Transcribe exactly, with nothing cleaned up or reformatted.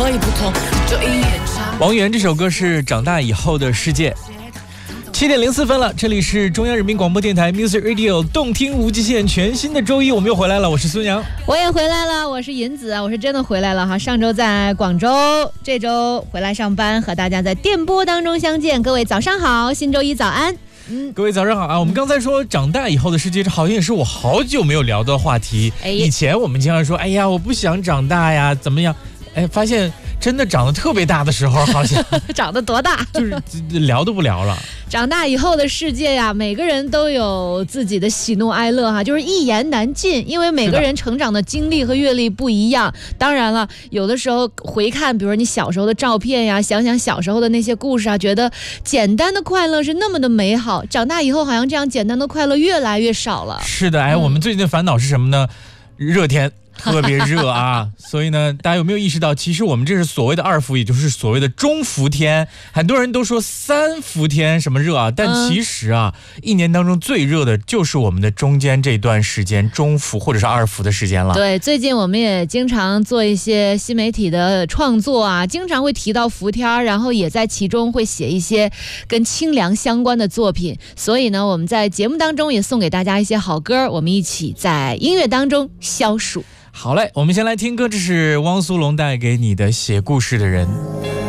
可以不同，就一眼差。 王源这首歌是《长大以后的世界》。七点零四分了，这里是中央人民广播电台 Music Radio 动听无极限，全新的周一我们又回来了，我是孙杨， 我也回来了，我是银子，我是真的回来了哈。上周在广州，这周回来上班，和大家在电波当中相见。各位早上好，新周一早安。 嗯，各位早上好啊！我们刚才说长大以后的世界，这好像也是我好久没有聊的话题。哎、以前我们经常说，哎呀，我不想长大呀，怎么样？哎，发现真的长得特别大的时候，好像长得多大， 就是聊都不聊了。 长大以后的世界呀，每个人都有自己的喜怒哀乐哈，就是一言难尽，因为每个人成长的经历和阅历不一样。当然了，有的时候回看，比如说你小时候的照片呀，想想小时候的那些故事啊，觉得简单的快乐是那么的美好。长大以后，好像这样简单的快乐越来越少了。 是的，哎，嗯、我们最近的烦恼是什么呢？热天。特别热啊，所以呢，大家有没有意识到，其实我们这是所谓的二伏，也就是所谓的中伏天。很多人都说三伏天什么热啊，但其实啊，嗯、一年当中最热的就是我们的中间这段时间，中伏或者是二伏的时间了。 对，最近我们也经常做一些新媒体的创作啊，经常会提到伏天，然后也在其中会写一些跟清凉相关的作品。所以呢，我们在节目当中也送给大家一些好歌，我们一起在音乐当中消暑。 好嘞，我们先来听歌，这是汪苏泷带给你的《写故事的人》。